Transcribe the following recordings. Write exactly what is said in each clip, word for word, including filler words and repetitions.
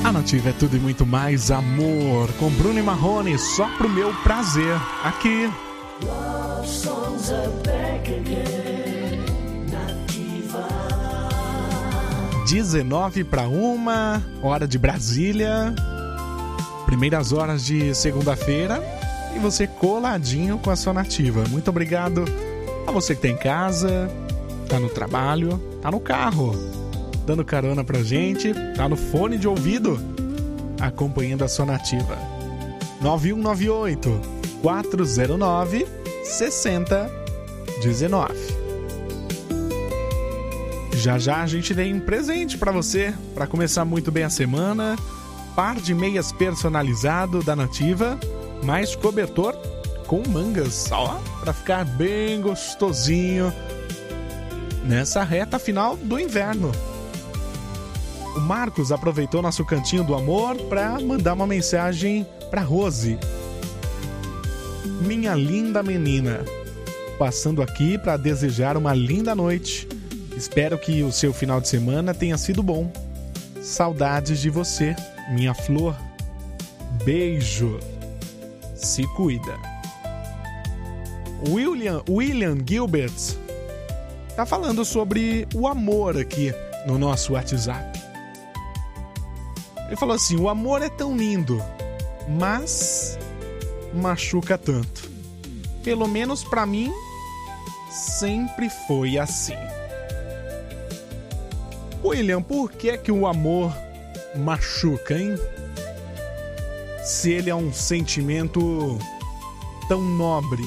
A Nativa é tudo e muito mais amor, com Bruno e Marrone, só pro meu prazer, aqui. Love songs are back again, Nativa. dezenove para uma, hora de Brasília, primeiras horas de segunda-feira, e você coladinho com a sua Nativa. Muito obrigado a você que tá em casa, tá no trabalho, tá no carro, dando carona pra gente, tá no fone de ouvido, acompanhando a sua Nativa. nove um nove oito, quatro zero nove, seis zero um nove. Já já a gente tem um presente pra você, pra começar muito bem a semana. Par de meias personalizado da Nativa, mais cobertor com mangas, ó, pra ficar bem gostosinho nessa reta final do inverno. O Marcos aproveitou nosso cantinho do amor para mandar uma mensagem para Rose. Minha linda menina, passando aqui para desejar uma linda noite. Espero que o seu final de semana tenha sido bom. Saudades de você, minha flor. Beijo. Se cuida. William, William Gilbert tá falando sobre o amor aqui no nosso WhatsApp. Ele falou assim: o amor é tão lindo, mas machuca tanto. Pelo menos pra mim, sempre foi assim. William, por que que o amor machuca, hein? Se ele é um sentimento tão nobre.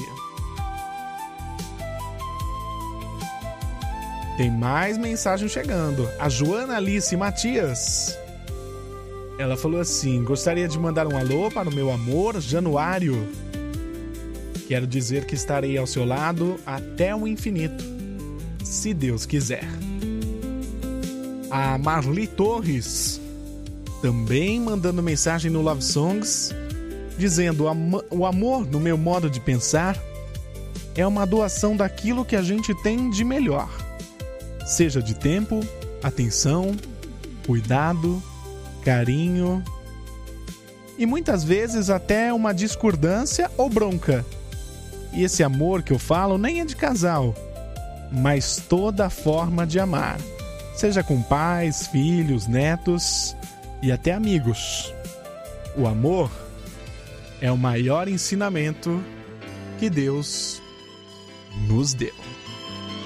Tem mais mensagem chegando. A Joana Alice Matias, ela falou assim: gostaria de mandar um alô para o meu amor, Januário. Quero dizer que estarei ao seu lado até o infinito, se Deus quiser. A Marli Torres também mandando mensagem no Love Songs, dizendo: o amor, no meu modo de pensar, é uma doação daquilo que a gente tem de melhor. Seja de tempo, atenção, cuidado, carinho e muitas vezes até uma discordância ou bronca. E esse amor que eu falo nem é de casal, mas toda forma de amar, seja com pais, filhos, netos e até amigos. O amor é o maior ensinamento que Deus nos deu.